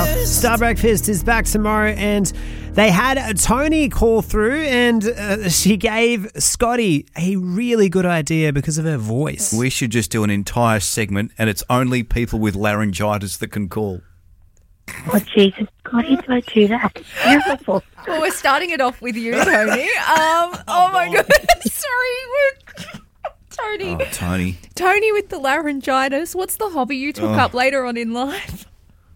Star Breakfast is back tomorrow, and they had Tony call through, and she gave Scotty a really good idea because of her voice. We should just do an entire segment, and it's only people with laryngitis that can call. Oh, Jesus, Scotty, don't do that. Beautiful. Well, we're starting it off with you, Tony. Oh my goodness. Sorry. Tony. Oh, Tony. Tony with the laryngitis. What's the hobby you took up later on in life?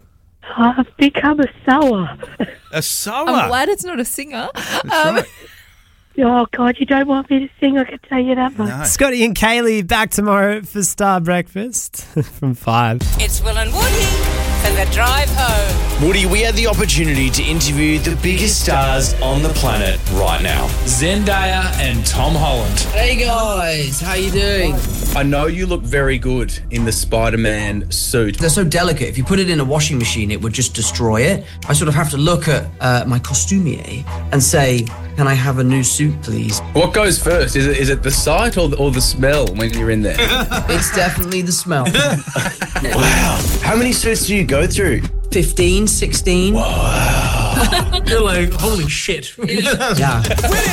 I've become a sewer. A sewer? I'm glad it's not a singer. Right. Oh, God, you don't want me to sing, I can tell you that much. No. Scotty and Kaylee back tomorrow for Star Breakfast from 5. It's Will and Woody for the drive home. Woody, we had the opportunity to interview the biggest stars on the planet right now. Zendaya and Tom Holland. Hey guys, how you doing? I know you look very good in the Spider-Man suit. They're so delicate. If you put it in a washing machine, it would just destroy it. I sort of have to look at my costumier and say, can I have a new suit, please? What goes first? Is it the sight or the smell when you're in there? It's definitely the smell. Wow. How many suits do you go through? 15, 16. You're like, holy shit. Yeah.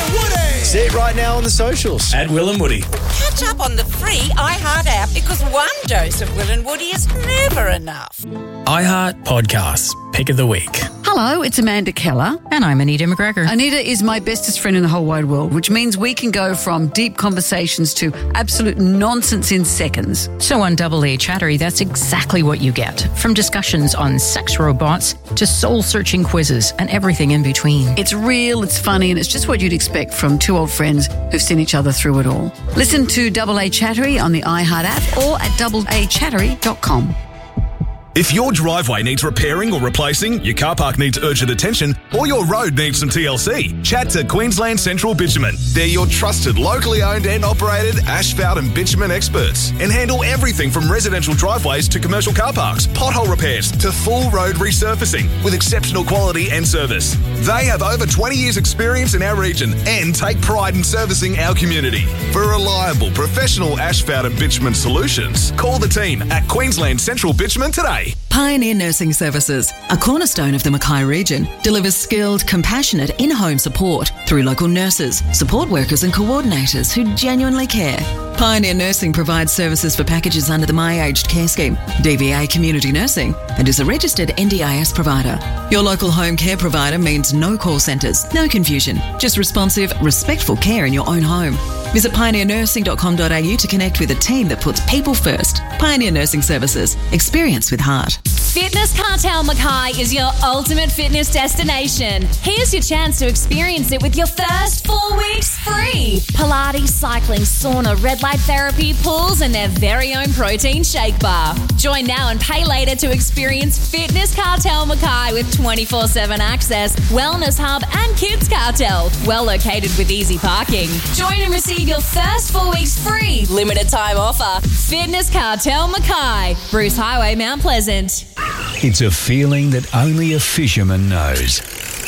See it right now on the socials. At Will and Woody. Catch up on the free iHeart app because one dose of Will and Woody is never enough. iHeart Podcasts. Pick of the week. Hello, it's Amanda Keller. And I'm Anita McGregor. Anita is my bestest friend in the whole wide world, which means we can go from deep conversations to absolute nonsense in seconds. So on Double A Chattery, that's exactly what you get. From discussions on sex robots to soul-searching quizzes and everything in between. It's real, it's funny, and it's just what you'd expect from two old friends who've seen each other through it all. Listen to Double A Chattery on the iHeart app or at doubleachattery.com. If your driveway needs repairing or replacing, your car park needs urgent attention, or your road needs some TLC, chat to Queensland Central Bitumen. They're your trusted, locally owned and operated asphalt and bitumen experts and handle everything from residential driveways to commercial car parks, pothole repairs to full road resurfacing with exceptional quality and service. They have over 20 years experience in our region and take pride in servicing our community. For reliable, professional asphalt and bitumen solutions, call the team at Queensland Central Bitumen today. Pioneer Nursing Services, a cornerstone of the Mackay region, delivers skilled, compassionate in-home support through local nurses, support workers and coordinators who genuinely care. Pioneer Nursing provides services for packages under the My Aged Care Scheme, DVA Community Nursing, and is a registered NDIS provider. Your local home care provider means no call centres, no confusion, just responsive, respectful care in your own home. Visit pioneernursing.com.au to connect with a team that puts people first. Pioneer Nursing Services. Experience with heart. Fitness Cartel Mackay is your ultimate fitness destination. Here's your chance to experience it with your first 4 weeks free. Pilates, cycling, sauna, red light therapy, pools, and their very own protein shake bar. Join now and pay later to experience Fitness Cartel Mackay with 24/7 access, wellness hub, and kids cartel. Well located with easy parking. Join and receive your first 4 weeks free. Limited time offer. Fitness Cartel Mackay, Bruce Highway, Mount Pleasant. It's a feeling that only a fisherman knows.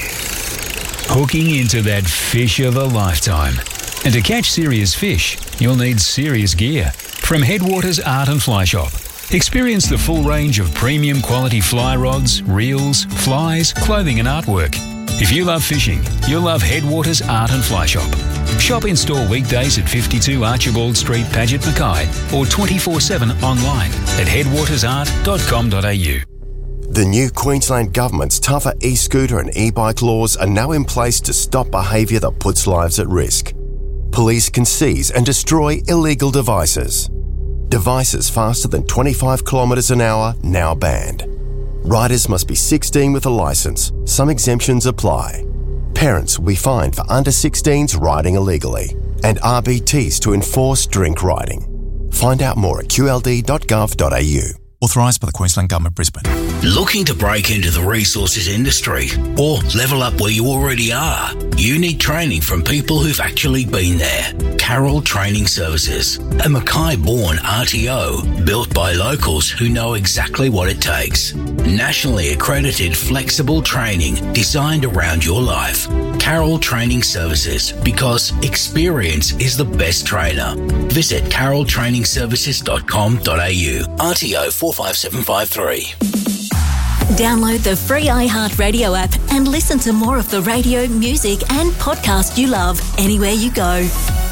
Hooking into that fish of a lifetime. And to catch serious fish, you'll need serious gear. From Headwaters Art and Fly Shop. Experience the full range of premium quality fly rods, reels, flies, clothing and artwork. If you love fishing, you'll love Headwaters Art and Fly Shop. Shop in-store weekdays at 52 Archibald Street, Paget, Mackay, or 24/7 online at headwatersart.com.au. The new Queensland Government's tougher e-scooter and e-bike laws are now in place to stop behaviour that puts lives at risk. Police can seize and destroy illegal devices. Devices faster than 25 kilometres an hour now banned. Riders must be 16 with a licence. Some exemptions apply. Parents will be fined for under 16s riding illegally, and RBTs to enforce drink riding. Find out more at qld.gov.au. Authorised by the Queensland Government, Brisbane. Looking to break into the resources industry or level up where you already are? You need training from people who've actually been there. Carroll Training Services, a Mackay-born RTO built by locals who know exactly what it takes. Nationally accredited flexible training designed around your life. Carroll Training Services, because experience is the best trainer. Visit carrolltrainingservices.com.au. RTO 45753. Download the free iHeartRadio app and listen to more of the radio, music and podcast you love anywhere you go.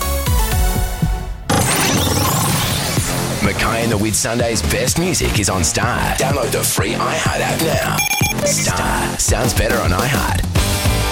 Mackay and the Whitsundays' best music is on Star. Download the free iHeart app now. Star sounds better on iHeart.